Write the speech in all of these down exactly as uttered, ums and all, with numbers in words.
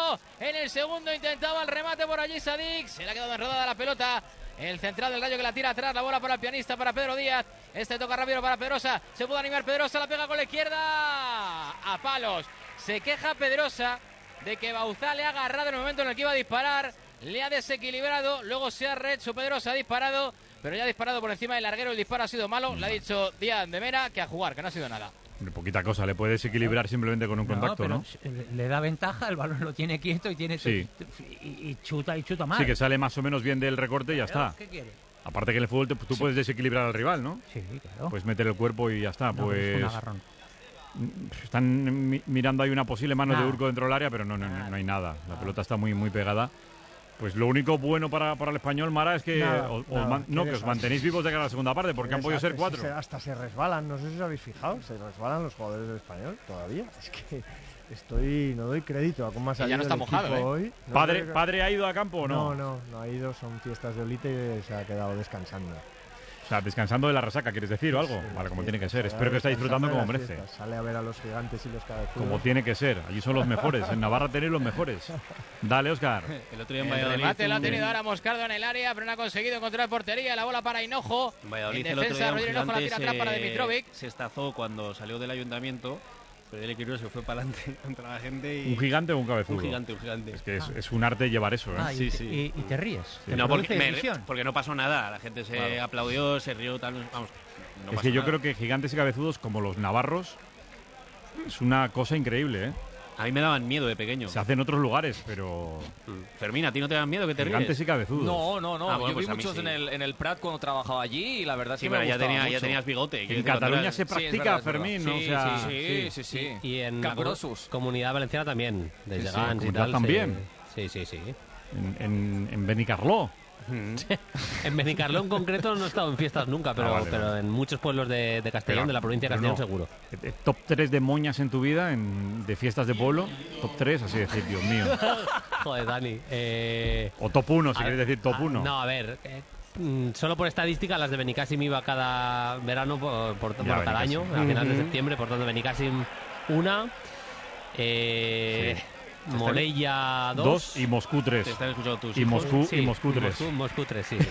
primero. En el segundo intentaba el remate por allí Sadik. Se le ha quedado enredada la pelota. El central del Rayo que la tira atrás. La bola para el pianista, para Pedro Díaz. Este toca rápido para Pedrosa. Se puede animar Pedrosa. La pega con la izquierda. A palos. Se queja Pedrosa de que Bauzá le ha agarrado en el momento en el que iba a disparar. Le ha desequilibrado. Luego se ha rehecho. Pedrosa ha disparado. Pero ya ha disparado por encima del larguero. El disparo ha sido malo. Le ha dicho Díaz de Mera que a jugar, que no ha sido nada. Poquita cosa, le puede desequilibrar simplemente con un no, contacto, ¿no? Le da ventaja, el balón lo tiene quieto y tiene sí. y, y chuta y chuta más. Sí, que sale más o menos bien del recorte y ya está. ¿Qué quiere? Aparte que en el fútbol te, tú sí. puedes desequilibrar al rival, ¿no? Sí, claro. Puedes meter el cuerpo y ya está. No, pues es un agarrón. Están mi mirando ahí una posible mano nada. de Urco dentro del área, pero no, no, no, no hay nada. La nada. pelota está muy, muy pegada. Pues lo único bueno para, para el Español, Mara, es que, nada, o, nada, o man, no, que os mantenéis vivos de cara a la segunda parte, porque han podido ser cuatro. Se, hasta se resbalan, no sé si os habéis fijado, se resbalan los jugadores del Español todavía. Es que estoy, no doy crédito a cómo ha salido ya no está el mojado, equipo ¿eh? hoy. No ¿Padre, que... ¿Padre ha ido a campo o no? No, no, no ha ido, son fiestas de Olite y se ha quedado descansando. O sea, descansando de la resaca, ¿quieres decir o algo? Sí, vale, como fiestas, tiene que ser. sale Espero que esté disfrutando como merece. Fiestas. Sale a ver a los gigantes y los cabezudos. Como tiene que ser. Allí son los mejores. En Navarra tenéis los mejores. Dale, Óscar. El otro día en el Valladolid. remate lo ha tenido ahora Moscardo en el área, pero no ha conseguido encontrar portería. La bola para Hinojo. En Valladolid, en el otro defensa, día Rodrigo Hinojo la tira se, atrás para Dimitrovic. Se estazó cuando salió del ayuntamiento. Pero el equilibrio se fue para adelante contra la gente. Y... ¿Un gigante o un cabezudo? Un gigante, un gigante. Es que es, es un arte llevar eso, ¿eh? Ah, y, sí, te, sí. Y, y te ríes. Sí. No, porque, me, porque no pasó nada. La gente se claro. aplaudió, se rió, tal. Vamos. No es que yo nada. creo que gigantes y cabezudos como los navarros es una cosa increíble, ¿eh? A mí me daban miedo de pequeño. Se hace en otros lugares, pero... Fermín, ¿a ti no te dan miedo que te ríes? Gigantes y cabezudos. No, no, no. Ah, bueno, yo pues vi muchos sí. en, el, en el Prat cuando trabajaba allí y la verdad sí, sí pero me ya, gustaba tenía, mucho. ya tenías bigote. En Cataluña se practica, sí, verdad, Fermín, ¿no? Sí, o sea, sí, sí, sí, sí. Y, y en Capgrossos. la Comunidad Valenciana también, desde sí, Gans sí, y tal. también. Se, sí, sí, sí. En, en, en Benicarló. En Benicarló en concreto no he estado en fiestas nunca, pero, ah, vale, pero vale. en muchos pueblos de, de Castellón, pero, de la provincia de Castellón, no. seguro. ¿Top tres de moñas en tu vida, en, de fiestas de pueblo? ¿Top tres? Así decir, Dios mío. Joder, Dani. Eh, o top uno, si quieres decir top uno. No, a ver... Eh, solo por estadística, las de Benicàssim iba cada verano, por, por, por cada Benicàssim. año, a finales uh-huh. de septiembre, por tanto Benicàssim una... Eh... Sí. Morella dos. dos y Moscú tres. Te están escuchando tus y Moscú, sí, y Moscú tres. Moscú, Moscú tres, sí.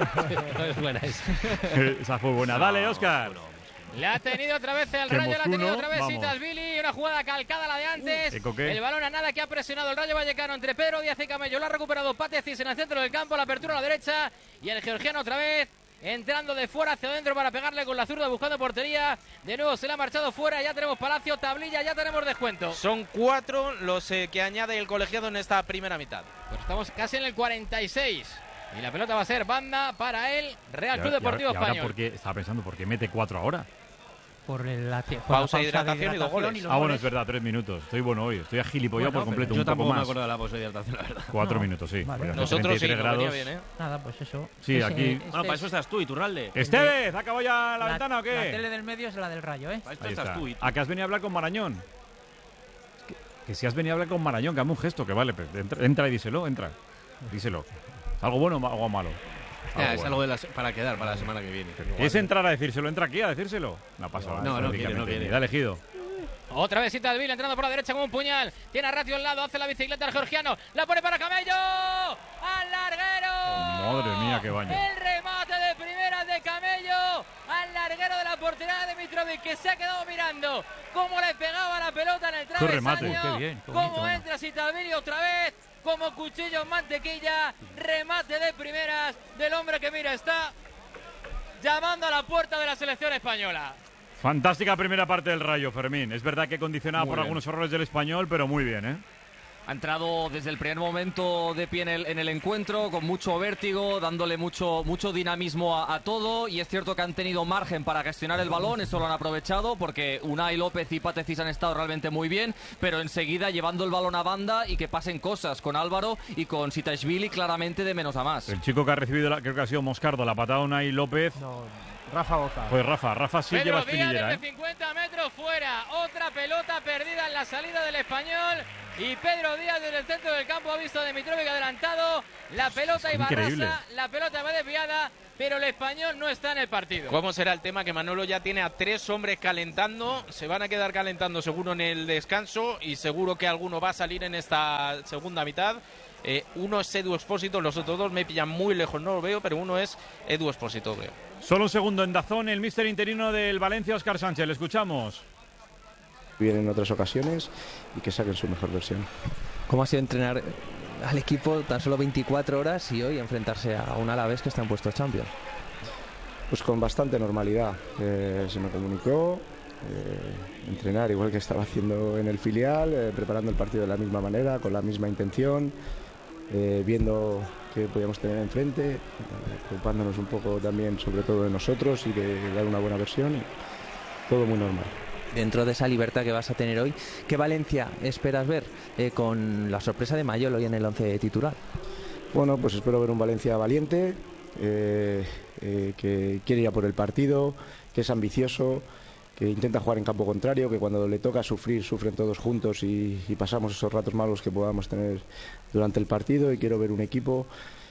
Es buena esa. Esa fue buena. Dale, Óscar. Le ha tenido otra vez el que Rayo, Moscú, le ha tenido ¿no? otra vez Vamos. Sitasvili, una jugada calcada la de antes. Uh, el balón a nada que ha presionado el Rayo Vallecano entre Pedro Díaz y Camello. Lo ha recuperado Patecis en el centro del campo, la apertura a la derecha y el georgiano otra vez. Entrando de fuera hacia adentro para pegarle con la zurda buscando portería. De nuevo se le ha marchado fuera. Ya tenemos Palacio, tablilla, ya tenemos descuento. Son cuatro los eh, que añade el colegiado en esta primera mitad. Pues estamos casi en el cuarenta y seis. Y la pelota va a ser banda para el Real Club Deportivo y ahora, y ahora Español. Porque, estaba pensando, ¿por qué mete cuatro ahora? Por la por pausa, la de hidratación, de hidratación y dos goles. y ah, bueno, goles. es verdad, tres minutos. Estoy bueno hoy. Estoy agilipollado Bueno, por completo. Yo un poco tampoco más. me acuerdo de la pausa de hidratación, la verdad. Cuatro no. minutos, sí. Vale. Nosotros sí, grados. no bien, ¿eh? Nada, pues eso. Sí, Ese, aquí. este, Bueno, para eso estás tú, Iturralde. Estevez, ¿ha acabado ya la, la ventana o qué? La tele del medio es la del Rayo, ¿eh? Para esto Ahí estás está. tú. Y tú. ¿A que has venido a hablar con Marañón? Que, que si has venido a hablar con Marañón, que hazme un gesto, que vale. Pues, entra, entra y díselo, entra. Díselo. ¿Es algo bueno o algo malo? Ya, Algo es bueno. algo de la, para quedar para la semana que viene. ¿Quieres entrar a decírselo? Entra aquí a decírselo. No pasa nada. No, no quiere, no quiere. Da elegido. Otra vez Sitasvili entrando por la derecha con un puñal. Tiene a Ratio al lado, hace la bicicleta el georgiano. La pone para Camello. ¡Al larguero! Oh, madre mía, qué baño. El remate de primeras de Camello. Al larguero de la portería de Dimitrovic, que se ha quedado mirando cómo le pegaba la pelota en el travesaño. Qué remate, qué bien. Qué bonito, cómo bueno. entra Sitasvili otra vez. Como cuchillo en mantequilla. Remate de primeras del hombre que, mira, está llamando a la puerta de la selección española. Fantástica primera parte del Rayo, Fermín. Es verdad que condicionada Muy por bien. algunos errores del Español, pero muy bien, ¿eh? Ha entrado desde el primer momento de pie en el, en el encuentro, con mucho vértigo, dándole mucho, mucho dinamismo a, a todo. Y es cierto que han tenido margen para gestionar el balón, eso lo han aprovechado, porque Unai López y Patecis han estado realmente muy bien, pero enseguida llevando el balón a banda y que pasen cosas con Álvaro y con Sitasvili claramente de menos a más. El chico que ha recibido, la, creo que ha sido Moscardo, la patada Unai López. No, Rafa Boza. Pues Rafa, Rafa sí Pedro lleva Díaz espinillera, desde ¿eh? cincuenta metros fuera. Otra pelota perdida en la salida del Español. Y Pedro Díaz desde el centro del campo ha visto a Dimitrovic adelantado. La pelota Es iba increíble. rasa, la pelota va desviada. pero el Español no está en el partido. ¿Cómo será el tema? Que Manolo ya tiene a tres hombres calentando, se van a quedar calentando seguro en el descanso y seguro que alguno va a salir en esta segunda mitad. Eh, uno es Edu Expósito, los otros dos me pillan muy lejos, no lo veo, pero uno es Edu Expósito, veo. Solo un segundo en Dazón, el míster interino del Valencia, Óscar Sánchez, le escuchamos. Vienen en otras ocasiones y que saquen su mejor versión. ¿Cómo ha sido entrenar al equipo tan solo veinticuatro horas y hoy enfrentarse a un Alavés que está en puestos Champions? Pues con bastante normalidad. Eh, se me comunicó eh, entrenar igual que estaba haciendo en el filial, eh, preparando el partido de la misma manera, con la misma intención, eh, viendo qué podíamos tener enfrente, eh, preocupándonos un poco también sobre todo de nosotros y de dar una buena versión. Y todo muy normal. Dentro de esa libertad que vas a tener hoy, ¿qué Valencia esperas ver eh, con la sorpresa de Mayol hoy en el once titular? Bueno, pues espero ver un Valencia valiente, eh, eh, que quiere ir a por el partido, que es ambicioso, que intenta jugar en campo contrario, que cuando le toca sufrir, sufren todos juntos y, y pasamos esos ratos malos que podamos tener durante el partido. Y quiero ver un equipo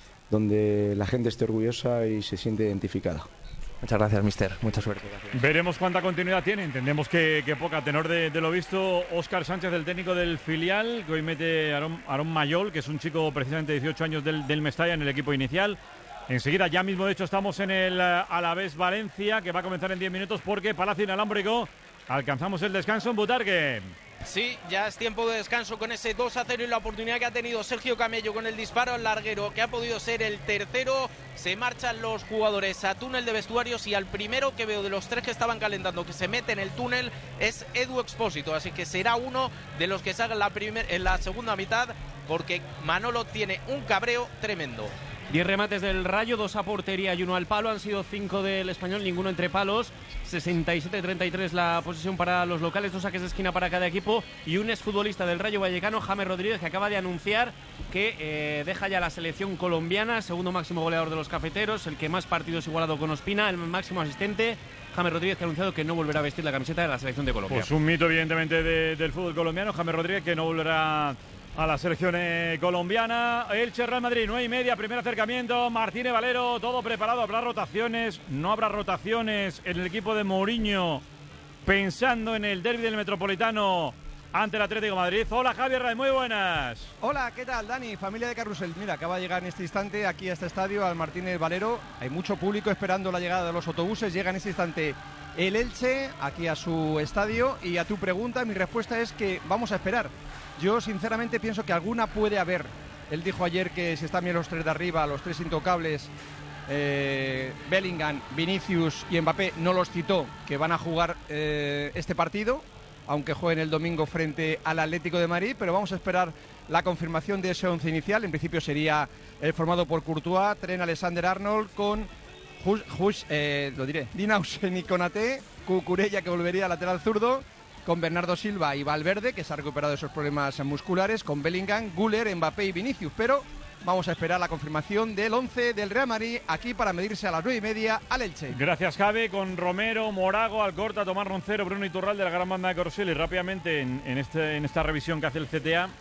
donde la gente esté orgullosa y se siente identificada. Muchas gracias, mister. Mucha suerte. Gracias. Veremos cuánta continuidad tiene. Entendemos que, que poca. Tenor de, de lo visto, Óscar Sánchez, el técnico del filial, que hoy mete a Aarón, Aarón Mayol, que es un chico precisamente de dieciocho años del, del Mestalla en el equipo inicial. Enseguida, ya mismo, de hecho, estamos en el uh, Alavés Valencia, que va a comenzar en diez minutos porque Palacio Inalámbrico alcanzamos el descanso en Butarque. Sí, ya es tiempo de descanso con ese dos a cero y la oportunidad que ha tenido Sergio Camello con el disparo al larguero, que ha podido ser el tercero. Se marchan los jugadores a túnel de vestuarios y al primero que veo de los tres que estaban calentando que se mete en el túnel es Edu Expósito, así que será uno de los que salgan la primer, en la segunda mitad, porque Manolo tiene un cabreo tremendo. Diez remates del Rayo, dos a portería y uno al palo. Han sido cinco del Español, ninguno entre palos. sesenta y siete a treinta y tres la posesión para los locales, dos saques de esquina para cada equipo. Y un exfutbolista del Rayo Vallecano, James Rodríguez, que acaba de anunciar que eh, deja ya la selección colombiana. Segundo máximo goleador de los cafeteros, el que más partidos igualado con Ospina, el máximo asistente. James Rodríguez, que ha anunciado que no volverá a vestir la camiseta de la selección de Colombia. Pues un mito, evidentemente, de, del fútbol colombiano. James Rodríguez, que no volverá a la selección eh, colombiana. Elche Real Madrid, nueve y media, primer acercamiento. Martínez Valero, todo preparado. Habrá rotaciones, no habrá rotaciones en el equipo de Mourinho, pensando en el derbi del Metropolitano ante el Atlético de Madrid. Hola, Javier Rey, muy buenas. Hola, ¿qué tal, Dani? Familia de Carrusel. Mira, acaba de llegar en este instante aquí a este estadio al Martínez Valero. Hay mucho público esperando la llegada de los autobuses. Llega en este instante el Elche aquí a su estadio. Y a tu pregunta, mi respuesta es que vamos a esperar. Yo sinceramente pienso que alguna puede haber. Él dijo ayer que si están bien los tres de arriba, los tres intocables, eh, Bellingham, Vinicius y Mbappé, no los citó, que van a jugar eh, este partido, aunque jueguen el domingo frente al Atlético de Madrid, pero vamos a esperar la confirmación de ese once inicial. En principio sería el formado por Courtois, Trent Alexander-Arnold con Hush, Hush eh, lo diré, Dinausen y Konaté, Cucurella, que volvería a lateral zurdo, con Bernardo Silva y Valverde, que se ha recuperado de esos problemas musculares, con Bellingham, Güler, Mbappé y Vinicius. Pero vamos a esperar la confirmación del once del Real Madrid aquí para medirse a las nueve y media al Elche. Gracias, Javi, con Romero, Morago, Alcorta, Tomás Roncero, Bruno Iturralde, de la gran banda de Corosel. Y rápidamente en, en, este, en esta revisión que hace el C T A,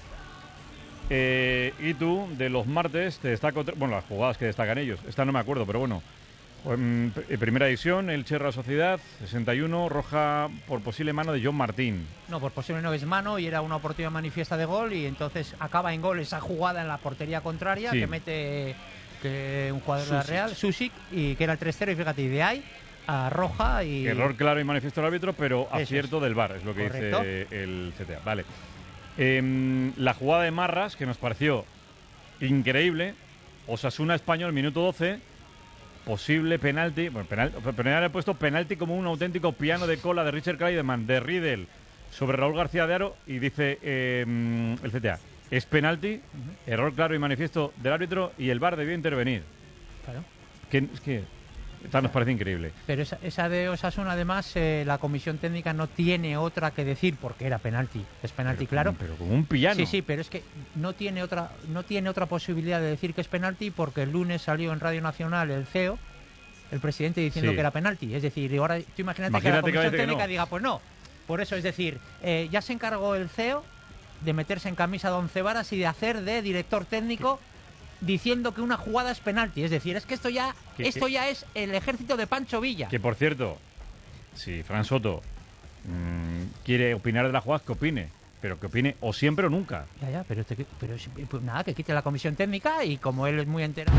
eh, y tú, de los martes, te destaco, bueno, las jugadas que destacan ellos, esta no me acuerdo, pero bueno. En primera edición, el Real Sociedad, sesenta y uno, roja por posible mano de John Martín. No, por posible no es mano y era una oportunidad manifiesta de gol y entonces acaba en gol esa jugada en la portería contraria, sí, que mete que un jugador de la Real, Susic, y que era el tres cero, y fíjate, y de ahí a roja y... Error claro y manifiesto del árbitro, pero acierto es del V A R, es lo que correcto, dice el C T A. Vale. Eh, la jugada de Marras, que nos pareció increíble, Osasuna Español, minuto doce, posible penalti, bueno, penal, penal he puesto penalti como un auténtico piano de cola de Richard Kleiderman, de Riedel, sobre Raúl García de Aro, y dice eh, el C T A, es penalti, uh-huh, error claro y manifiesto del árbitro, y el V A R debió intervenir. Claro. Que, es que esta nos parece increíble. Pero esa, esa de Osasuna, además, eh, la comisión técnica no tiene otra que decir, porque era penalti, es penalti, pero, claro. Pero como un piano. Sí, sí, pero es que no tiene otra no tiene otra posibilidad de decir que es penalti, porque el lunes salió en Radio Nacional el C E O, el presidente, diciendo sí, que era penalti. Es decir, ahora tú imagínate, imagínate que la comisión que técnica no diga, pues no. Por eso, es decir, eh, ya se encargó el C E O de meterse en camisa de once varas y de hacer de director técnico diciendo que una jugada es penalti. Es decir, es que esto ya, ¿Qué, esto qué? ya es el ejército de Pancho Villa. Que por cierto, si Fran Soto mmm, quiere opinar de la jugada, que opine. Pero que opine o siempre o nunca. Ya, ya, pero, este, pero pues nada, que quite la comisión técnica y como él es muy entero.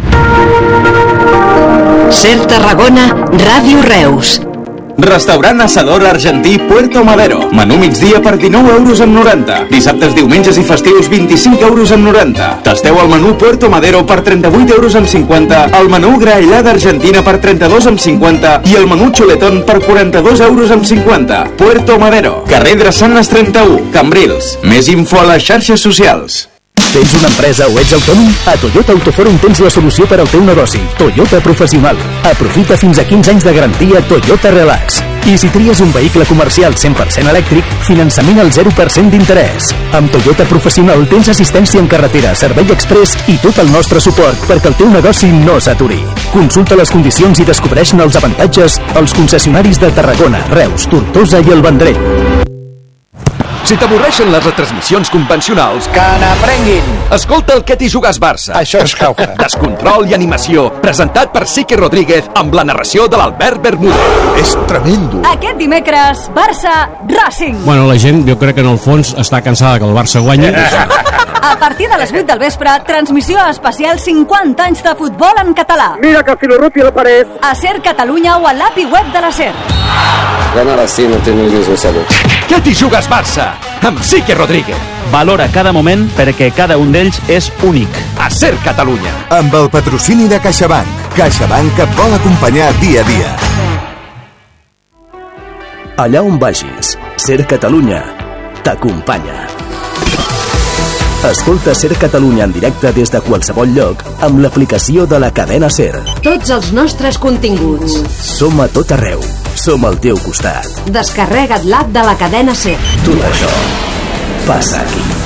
Ser Tarragona, Ràdio Reus. Restaurant Asador Argentí Puerto Madero. Menú migdia per dinou euros amb noranta. Dissabtes, diumenges i festius vint-i-cinc euros amb noranta. Tasteu el menú Puerto Madero per trenta-vuit euros amb cinquanta. El menú graellada argentina per trenta-dos amb cinquanta. I el menú xuletón per quaranta-dos euros amb cinquanta. Puerto Madero. Carrer Drassanes trenta-u, Cambrils. Més info a les xarxes socials. Tens una empresa o ets autònom? A Toyota Autoforum tens la solució per al teu negoci. Toyota Professional. Aprofita fins a quinze anys de garantia Toyota Relax. I si tries un vehicle comercial cent per cent elèctric, finançament al zero per cent d'interès. Amb Toyota Professional tens assistència en carretera, servei express i tot el nostre suport perquè el teu negoci no s'aturi. Consulta les condicions i descobreix-ne els avantatges als concessionaris de Tarragona, Reus, Tortosa i el Vendrell. Si t'avorreixen les retransmissions convencionals, que n'aprenguin! Escolta el Que t'hi jugues Barça. Això és jauja. Descontrol i animació, presentat per Sique Rodríguez amb la narració de l'Albert Bermúdez. És tremendo. Aquest dimecres, Barça Racing. Bueno, la gent, jo crec que en el fons està cansada que el Barça guanyi. A partir de les vuit del vespre, transmissió especial cinquanta anys de futbol en català. Mira que Filorruti lo pareix. A Ser Catalunya o a l'A P I web de la Ser. Ganar así no tiene el mismo sabor. Que t'hi jugues Barça, amb Sique Rodríguez. Valora cada moment perquè cada un d'ells és únic. A Ser Catalunya. Amb el patrocini de CaixaBank. CaixaBank et vol acompanyar dia a dia. Allà on vagis, Ser Catalunya t'acompanya. Escolta Ser Catalunya en directe des de qualsevol lloc amb l'aplicació de la cadena Ser. Tots els nostres continguts. Som a tot arreu. Som al teu costat. Descarrega't l'app de la cadena Ser. Tot això passa aquí.